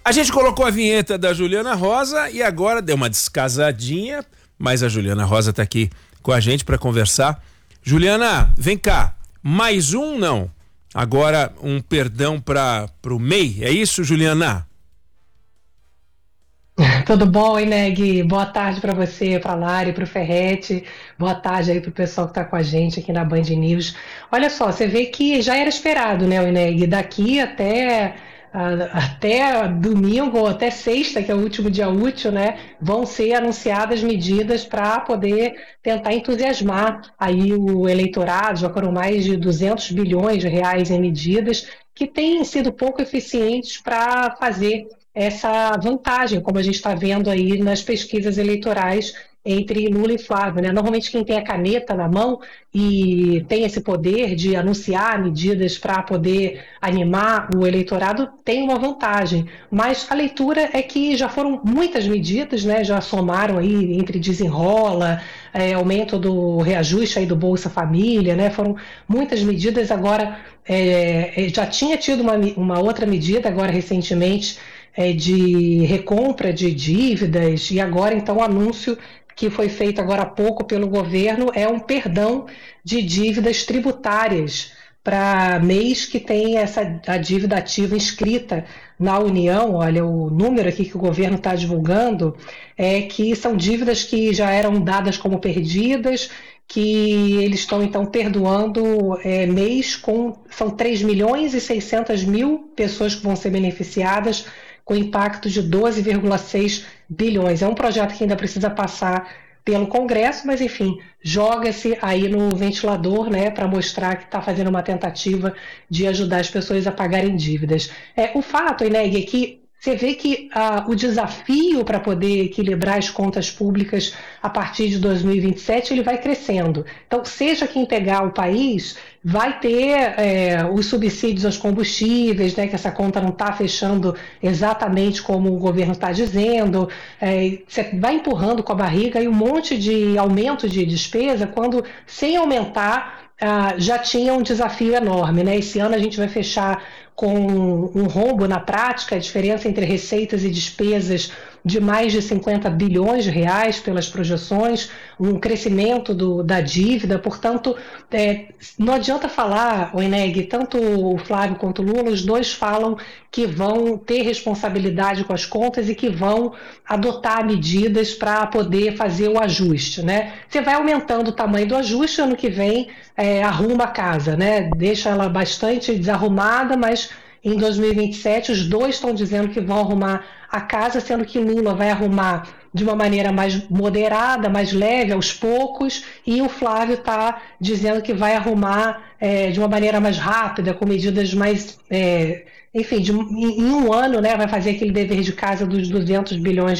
A gente colocou a vinheta da Juliana Rosa e agora deu uma descasadinha, mas a Juliana Rosa está aqui com a gente para conversar. Juliana, vem cá. Mais um não. Agora um perdão para o MEI. É isso, Juliana? Tudo bom, Ineg? Boa tarde para você, para a Lari, para o Ferretti. Boa tarde aí para o pessoal que está com a gente aqui na Band News. Olha só, você vê que já era esperado, né, Ineg? Daqui até domingo ou até sexta, que é o último dia útil, né, vão ser anunciadas medidas para poder tentar entusiasmar aí o eleitorado. Já foram mais de 200 bilhões de reais em medidas que têm sido pouco eficientes para fazer essa vantagem, como a gente está vendo aí nas pesquisas eleitorais entre Lula e Flávio, né? Normalmente quem tem a caneta na mão e tem esse poder de anunciar medidas para poder animar o eleitorado tem uma vantagem, mas a leitura é que já foram muitas medidas, né? Já somaram aí entre desenrola, aumento do reajuste aí do Bolsa Família, né? Foram muitas medidas. Agora já tinha tido uma outra medida agora recentemente, de recompra de dívidas, e agora então o anúncio que foi feito agora há pouco pelo governo é um perdão de dívidas tributárias para MEIs que tem a dívida ativa inscrita na União. Olha, o número aqui que o governo está divulgando é que são dívidas que já eram dadas como perdidas, que eles estão então perdoando MEIs são 3 milhões e 600 mil pessoas que vão ser beneficiadas, com impacto de 12,6 bilhões. É um projeto que ainda precisa passar pelo Congresso, mas enfim, joga-se aí no ventilador, né, para mostrar que está fazendo uma tentativa de ajudar as pessoas a pagarem dívidas. O fato, Ineg, é que você vê que o desafio para poder equilibrar as contas públicas a partir de 2027 ele vai crescendo. Então, seja quem pegar o país, vai ter os subsídios aos combustíveis, né, que essa conta não está fechando exatamente como o governo está dizendo. Você vai empurrando com a barriga e um monte de aumento de despesa, quando sem aumentar já tinha um desafio enorme, né? Esse ano a gente vai fechar com um rombo na prática, a diferença entre receitas e despesas de mais de 50 bilhões de reais pelas projeções, um crescimento da dívida. Portanto, não adianta falar, o Ineg, tanto o Flávio quanto o Lula, os dois falam que vão ter responsabilidade com as contas e que vão adotar medidas para poder fazer o ajuste, né? Você vai aumentando o tamanho do ajuste, ano que vem arruma a casa, né? Deixa ela bastante desarrumada, mas em 2027 os dois estão dizendo que vão arrumar a casa, sendo que Lula vai arrumar de uma maneira mais moderada, mais leve, aos poucos, e o Flávio está dizendo que vai arrumar de uma maneira mais rápida, com medidas mais... enfim, em um ano, né, vai fazer aquele dever de casa dos 200 bilhões